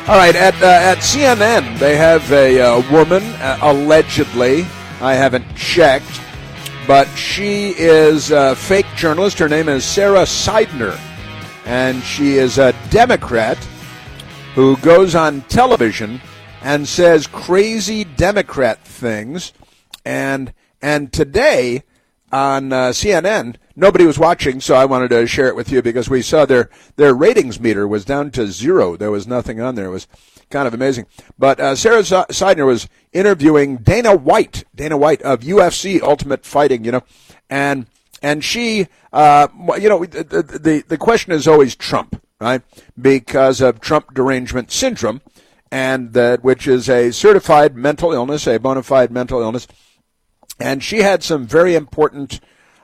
All right, at CNN, they have a woman, allegedly, I haven't checked, but she is a fake journalist. Her name is Sara Sidner, and she is a Democrat who goes on television and says crazy Democrat things. And today on CNN, nobody was watching, so I wanted to share it with you because we saw their ratings meter was down to 0. There was nothing on there. It was kind of amazing. But Sara Sidner was interviewing Dana White of UFC Ultimate Fighting, and she, the question is always Trump, right? Because of Trump derangement syndrome, and which is a certified mental illness, a bona fide mental illness. And she had some very important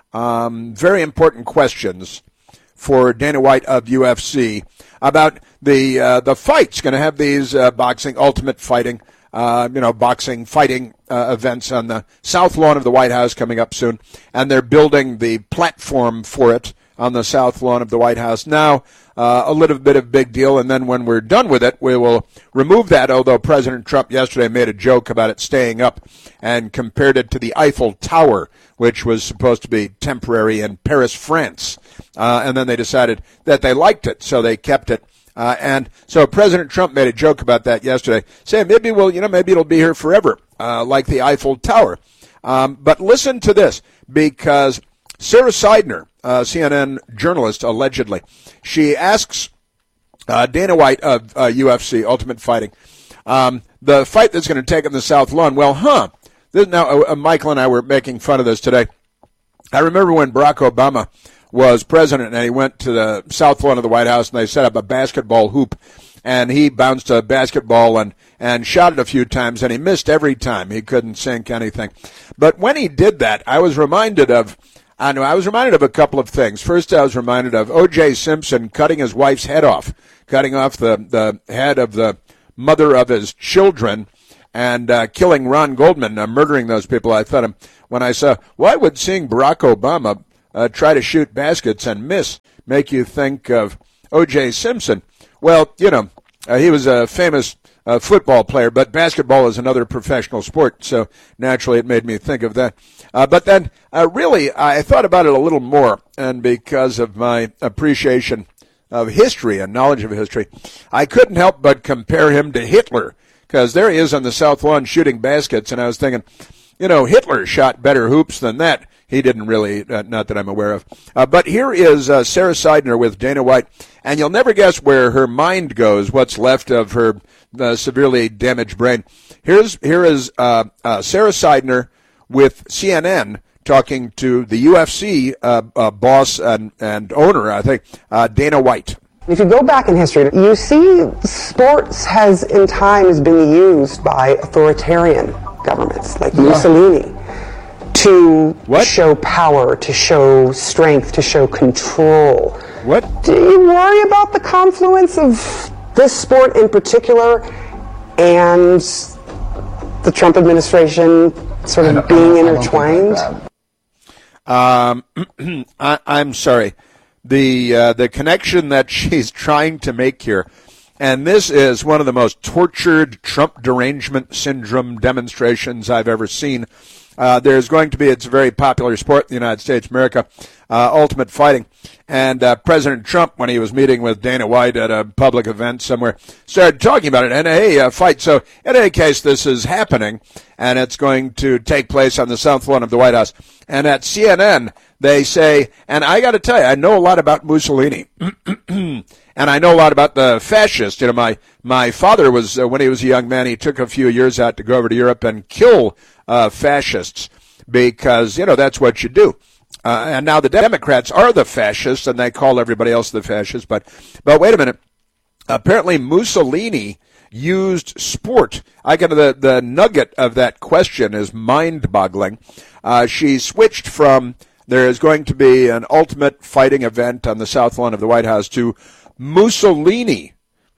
questions for Dana White of UFC about the fights. Going to have these boxing, ultimate fighting, boxing fighting events on the south lawn of the White House coming up soon, and they're building the platform for it on the south lawn of the White House. Now, a little bit of big deal, and then when we're done with it, we will remove that, although President Trump yesterday made a joke about it staying up and compared it to the Eiffel Tower, which was supposed to be temporary in Paris, France. And then they decided that they liked it, so they kept it. And so President Trump made a joke about that yesterday, saying maybe it'll be here forever, like the Eiffel Tower. But listen to this, because Sara Sidner, CNN journalist, allegedly, she asks Dana White of UFC Ultimate Fighting, the fight that's going to take on the South Lawn. Well, now Michael and I were making fun of this today. I remember when Barack Obama was president and he went to the South Lawn of the White House and they set up a basketball hoop, and he bounced a basketball and shot it a few times, and he missed every time. He couldn't sink anything. But when he did that, I was reminded of a couple of things. First, I was reminded of O.J. Simpson cutting his wife's head off, cutting off the head of the mother of his children, and killing Ron Goldman, murdering those people. I thought, when I saw, why would seeing Barack Obama try to shoot baskets and miss make you think of O.J. Simpson? Well, he was a famous football player, but basketball is another professional sport, so naturally it made me think of that. But then, really, I thought about it a little more, and because of my appreciation of history and knowledge of history, I couldn't help but compare him to Hitler, because there he is on the South Lawn shooting baskets, and I was thinking, Hitler shot better hoops than that. He didn't really, not that I'm aware of. But here is Sara Sidner with Dana White, and you'll never guess where her mind goes, what's left of her severely damaged brain. Here is Sara Sidner with CNN talking to the UFC boss and owner, I think, Dana White. If you go back in history, you see sports has in times been used by authoritarian governments like Mussolini to show power, to show strength, to show control. What? Do you worry about the confluence of this sport in particular and the Trump administration sort of being intertwined? I'm sorry. The connection that she's trying to make here, and this is one of the most tortured Trump derangement syndrome demonstrations I've ever seen. There's going to be, it's a very popular sport in the United States, America, Ultimate Fighting. And President Trump, when he was meeting with Dana White at a public event somewhere, started talking about it. And hey, fight. So in any case, this is happening, and it's going to take place on the South Lawn of the White House. And at CNN, they say, and I got to tell you, I know a lot about Mussolini. And I know a lot about the fascists. My father was, when he was a young man, he took a few years out to go over to Europe and kill fascists because, that's what you do. And now the Democrats are the fascists, and they call everybody else the fascists. But wait a minute. Apparently Mussolini used sport. The nugget of that question is mind-boggling. She switched from there is going to be an ultimate fighting event on the South Lawn of the White House to Mussolini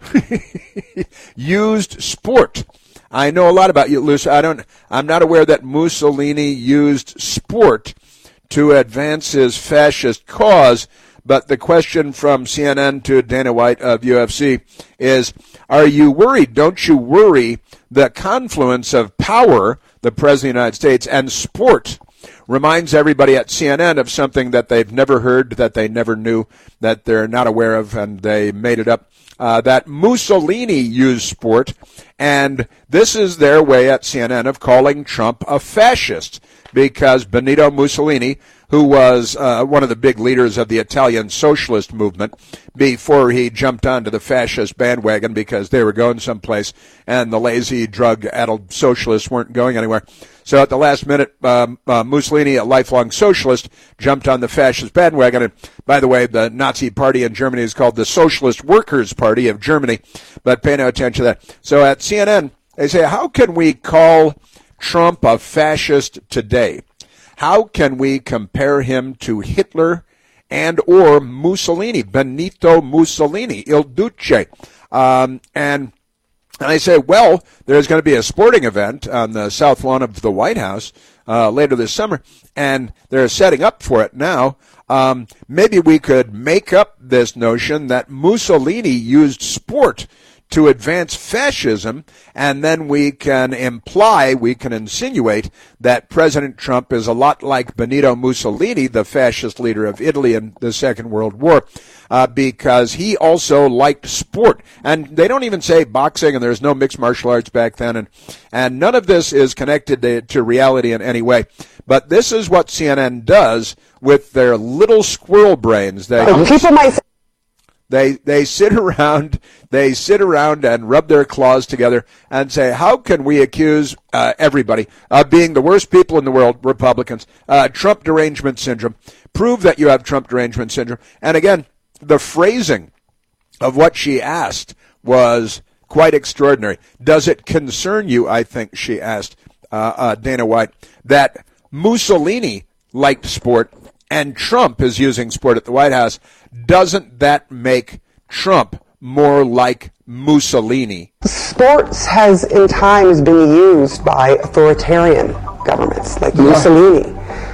used sport. I know a lot about you, Lucy. I'm not aware that Mussolini used sport to advance his fascist cause, But the question from CNN to Dana White of UFC is, are you worried? Don't you worry the confluence of power, the President of the United States, and sport reminds everybody at CNN of something that they've never heard, that they never knew, that they're not aware of, and they made it up. That Mussolini used sport, and this is their way at CNN of calling Trump a fascist, because Benito Mussolini, who was one of the big leaders of the Italian socialist movement before he jumped onto the fascist bandwagon because they were going someplace and the lazy, drug-addled socialists weren't going anywhere. So at the last minute, Mussolini, a lifelong socialist, jumped on the fascist bandwagon. And by the way, the Nazi party in Germany is called the Socialist Workers' Party of Germany, but pay no attention to that. So at CNN, they say, how can we call Trump a fascist today? How can we compare him to Hitler and or Mussolini, Benito Mussolini, Il Duce? And I say, well, there's going to be a sporting event on the south lawn of the White House later this summer, and they're setting up for it now. Maybe we could make up this notion that Mussolini used sport to advance fascism, and then we can insinuate that President Trump is a lot like Benito Mussolini, the fascist leader of Italy in the Second World War, because he also liked sport. And they don't even say boxing, and there's no mixed martial arts back then, and none of this is connected to reality in any way. But this is what CNN does with their little squirrel brains. People might say, They sit around and rub their claws together and say, how can we accuse everybody of being the worst people in the world, Republicans, Trump derangement syndrome, prove that you have Trump derangement syndrome. And again, the phrasing of what she asked was quite extraordinary. Does it concern you, I think she asked Dana White, that Mussolini liked sport and Trump is using sport at the White House? Doesn't that make Trump more like Mussolini? Sports has in times been used by authoritarian governments like Mussolini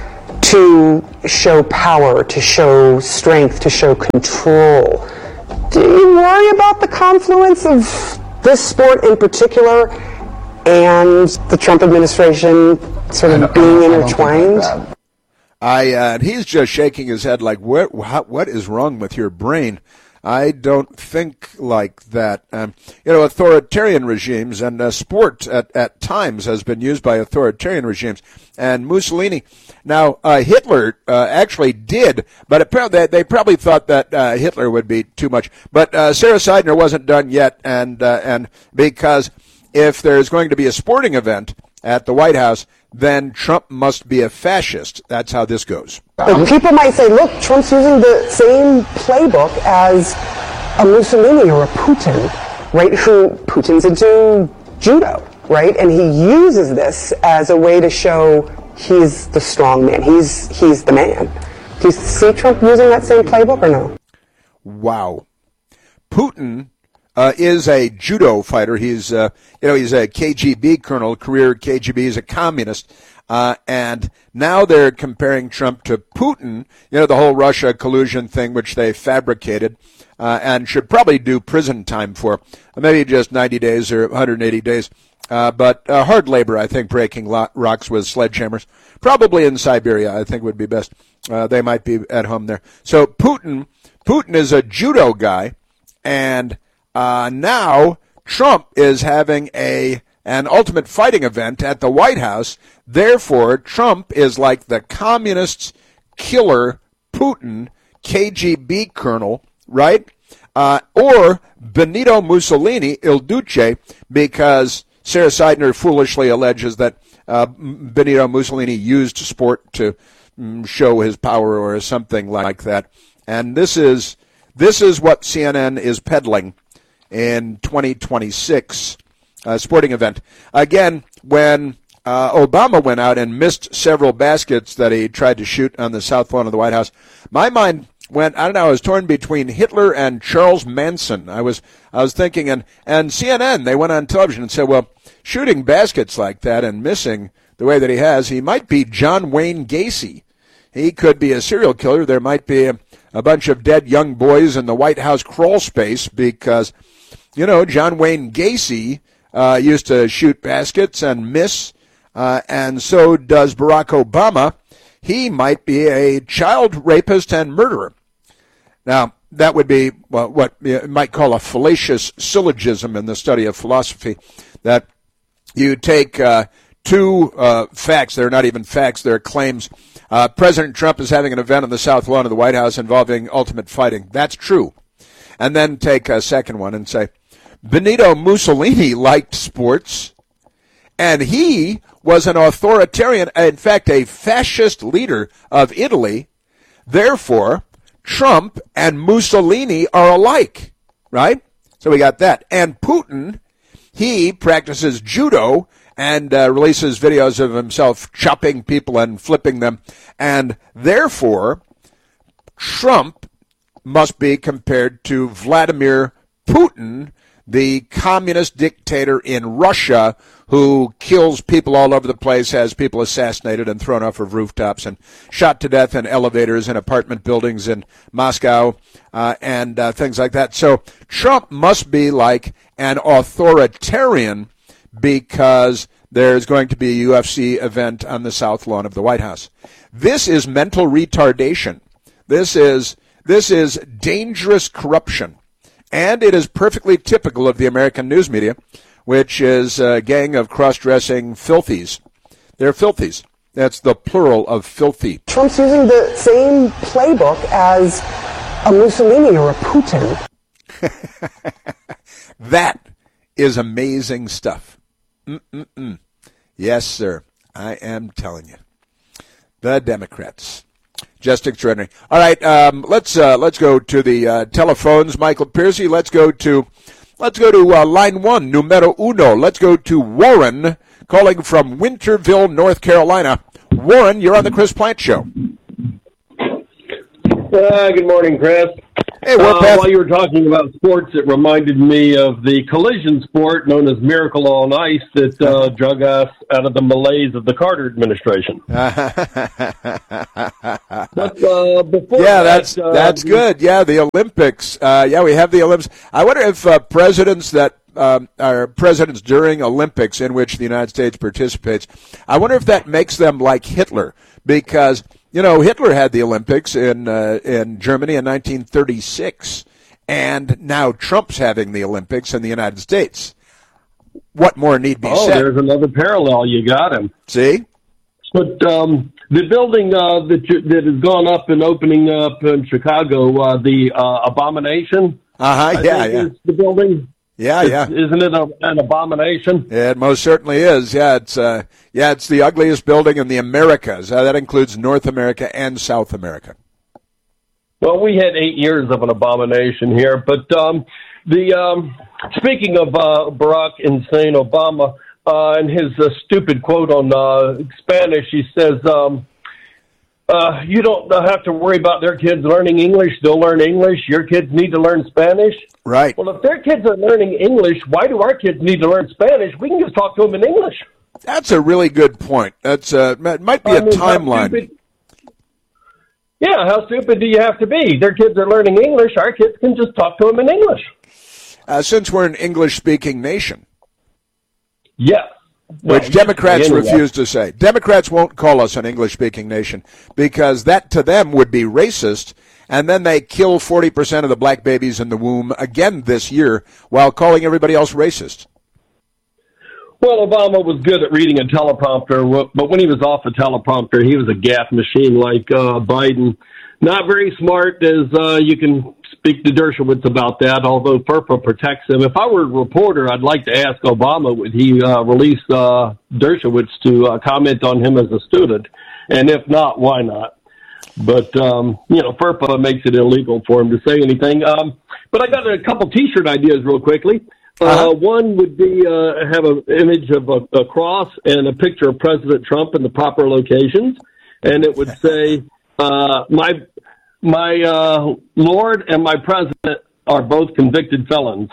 to show power, to show strength, to show control. Do you worry about the confluence of this sport in particular and the Trump administration sort of being intertwined? And he's just shaking his head like, what is wrong with your brain? I don't think like that. Authoritarian regimes and sport at times has been used by authoritarian regimes. And Mussolini, now Hitler actually did, but apparently they probably thought that Hitler would be too much. But Sarah Seidner wasn't done yet, and because if there's going to be a sporting event at the White House, then Trump must be a fascist. That's how this goes. People might say, look, Trump's using the same playbook as a Mussolini or a Putin, right? Putin's into judo, right? And he uses this as a way to show he's the strong man. He's the man. Do you see Trump using that same playbook or no? Wow. Putin is a judo fighter. He's a KGB colonel, career KGB. He's a communist. And now they're comparing Trump to Putin, the whole Russia collusion thing, which they fabricated, and should probably do prison time for, maybe just 90 days or 180 days. But hard labor, I think, breaking rocks with sledgehammers. Probably in Siberia, I think would be best. They might be at home there. So Putin is a judo guy, and now Trump is having an ultimate fighting event at the White House. Therefore, Trump is like the communists' killer Putin, KGB colonel, right? Or Benito Mussolini, Il Duce, because Sarah Seidner foolishly alleges that Benito Mussolini used sport to show his power or something like that. And this is what CNN is peddling in 2026 sporting event. Again, when Obama went out and missed several baskets that he tried to shoot on the south lawn of the White House, my mind went, I was torn between Hitler and Charles Manson. I was thinking, and CNN, they went on television and said, well, shooting baskets like that and missing the way that he has, he might be John Wayne Gacy. He could be a serial killer. There might be a bunch of dead young boys in the White House crawl space because, John Wayne Gacy used to shoot baskets and miss, and so does Barack Obama. He might be a child rapist and murderer. Now, that would be what you might call a fallacious syllogism in the study of philosophy, that you take two facts. They're not even facts, they're claims. President Trump is having an event on the South Lawn of the White House involving ultimate fighting. That's true. And then take a second one and say, Benito Mussolini liked sports, and he was an authoritarian, in fact, a fascist leader of Italy. Therefore, Trump and Mussolini are alike, right? So we got that. And Putin, he practices judo and releases videos of himself chopping people and flipping them. And therefore, Trump must be compared to Vladimir Putin, the communist dictator in Russia who kills people all over the place, has people assassinated and thrown off of rooftops and shot to death in elevators in apartment buildings in Moscow and things like that. So Trump must be like an authoritarian because there's going to be a UFC event on the South Lawn of the White House. This is mental retardation. This is dangerous corruption. And it is perfectly typical of the American news media, which is a gang of cross-dressing filthies. They're filthies. That's the plural of filthy. Trump's using the same playbook as a Mussolini or a Putin. That is amazing stuff. Yes, sir. I am telling you. The Democrats. Just extraordinary. All right, let's go to the telephones. Michael Piercy, let's go to line one, numero uno. Let's go to Warren, calling from Winterville, North Carolina. Warren, you're on the Chris Plante Show. Good morning, Chris. Hey, while you were talking about sports, it reminded me of the collision sport known as Miracle on Ice that drug us out of the malaise of the Carter administration. But before that's good. Yeah, the Olympics. We have the Olympics. I wonder if presidents that are presidents during Olympics in which the United States participates, I wonder if that makes them like Hitler, because Hitler had the Olympics in Germany in 1936, and now Trump's having the Olympics in the United States. What more need be said? There's another parallel. You got him. See? But the building that has gone up and opening up in Chicago, the Abomination. Yeah. Is the building. Yeah. Isn't it an abomination? Yeah, it most certainly is. Yeah, it's the ugliest building in the Americas. That includes North America and South America. Well, we had 8 years of an abomination here, but speaking of Barack Insane Obama and his stupid quote on Spanish, he says, you don't have to worry about their kids learning English. They'll learn English. Your kids need to learn Spanish. Right. Well, if their kids are learning English, why do our kids need to learn Spanish? We can just talk to them in English. That's a really good point. That's it might be a timeline. How stupid do you have to be? Their kids are learning English. Our kids can just talk to them in English. Since we're an English-speaking nation. Yes. Which Democrats refuse to say. Democrats won't call us an English-speaking nation because that to them would be racist, and then they kill 40% of the black babies in the womb again this year while calling everybody else racist. Well, Obama was good at reading a teleprompter, but when he was off a teleprompter, he was a gaffe machine like Biden. Not very smart, as you can speak to Dershowitz about that, although FERPA protects him. If I were a reporter, I'd like to ask Obama, would he release Dershowitz to comment on him as a student? And if not, why not? But, FERPA makes it illegal for him to say anything. But I got a couple T-shirt ideas real quickly. One would be have an image of a cross and a picture of President Trump in the proper locations. And it would say, my Lord and my president are both convicted felons.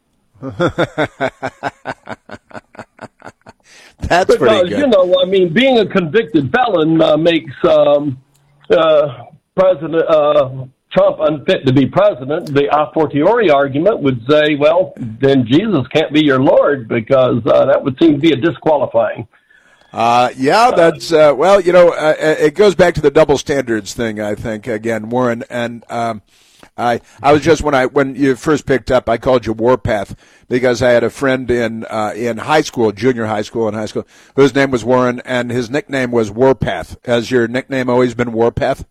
That's pretty good. Being a convicted felon makes President Trump unfit to be president, the a fortiori argument would say, well, then Jesus can't be your Lord, because that would seem to be a disqualifying. That's, it goes back to the double standards thing, I think, again, Warren. And I was just, when you first picked up, I called you Warpath because I had a friend in high school, junior high school and high school, whose name was Warren, and his nickname was Warpath. Has your nickname always been Warpath?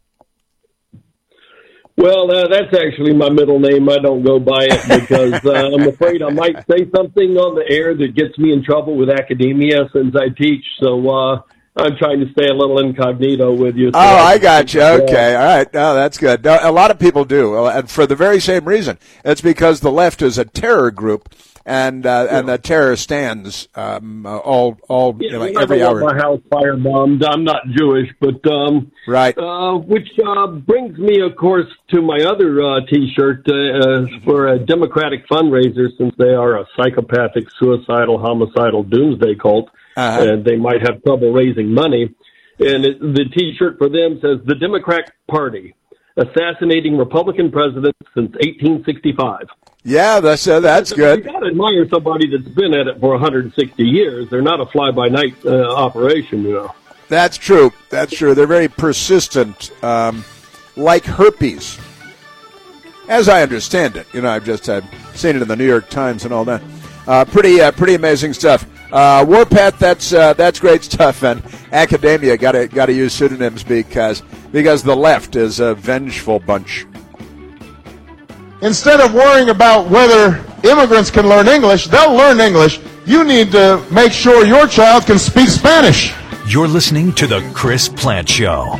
Well, that's actually my middle name. I don't go by it because I'm afraid I might say something on the air that gets me in trouble with academia since I teach. So I'm trying to stay a little incognito with you. So I got you. Okay. All right. No, that's good. No, a lot of people do, and for the very same reason. It's because the left is a terror group, and the terror stands every hour. My house firebombed. I'm not Jewish, but right. Which brings me, of course, to my other T-shirt for a Democratic fundraiser, since they are a psychopathic, suicidal, homicidal doomsday cult, and they might have trouble raising money. And the T-shirt for them says, "The Democrat Party, assassinating Republican presidents since 1865. Yeah, that's good. You got to admire somebody that's been at it for 160 years. They're not a fly-by-night operation, you know. That's true. That's true. They're very persistent, like herpes, as I understand it. You know, I've seen it in the New York Times and all that. Pretty amazing stuff. Warpath, that's great stuff. And academia got to use pseudonyms because the left is a vengeful bunch. Instead of worrying about whether immigrants can learn English, they'll learn English. You need to make sure your child can speak Spanish. You're listening to The Chris Plante Show.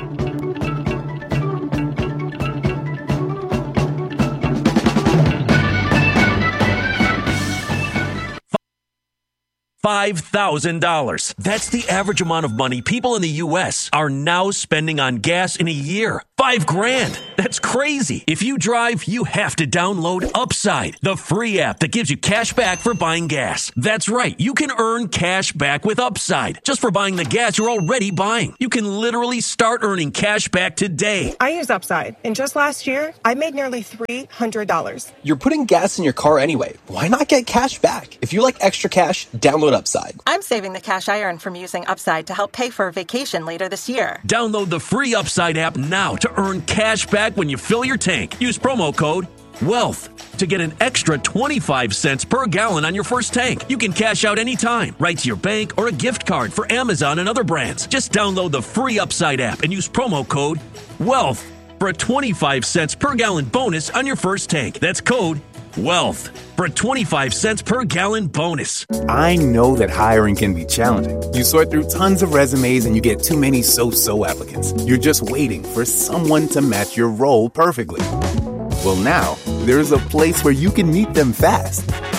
$5,000. That's the average amount of money people in the U.S. are now spending on gas in a year. $5,000. That's crazy. If you drive, you have to download Upside, the free app that gives you cash back for buying gas. That's right. You can earn cash back with Upside just for buying the gas you're already buying. You can literally start earning cash back today. I use Upside, and just last year, I made nearly $300. You're putting gas in your car anyway. Why not get cash back? If you like extra cash, download Upside. I'm saving the cash I earn from using Upside to help pay for a vacation later this year. Download the free Upside app now to earn cash back when you fill your tank. Use promo code WEALTH to get an extra 25 cents per gallon on your first tank. You can cash out anytime, right to your bank or a gift card for Amazon and other brands. Just download the free Upside app and use promo code WEALTH for a 25 cents per gallon bonus on your first tank. That's code WEALTH for a 25 cents per gallon bonus. I know that hiring can be challenging. You sort through tons of resumes and you get too many so-so applicants. You're just waiting for someone to match your role perfectly. Well, now, there's a place where you can meet them fast.